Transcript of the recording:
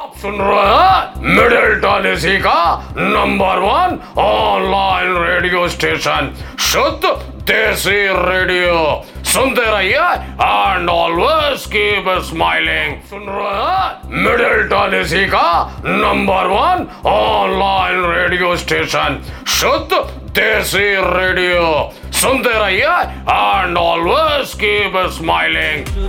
आप सुन रहे हैं मिडिल्टन इसी का नंबर 1 ऑनलाइन रेडियो स्टेशन, शुद्ध देसी रेडियो। सुनते रहिए एंड ऑलवेज कीप स्माइलिंग। सुन रहे हैं मिडिल्टन इसी का नंबर 1 ऑनलाइन रेडियो स्टेशन, शुद्ध देसी रेडियो। सुनते रहिए एंड ऑलवेज कीप स्माइलिंग।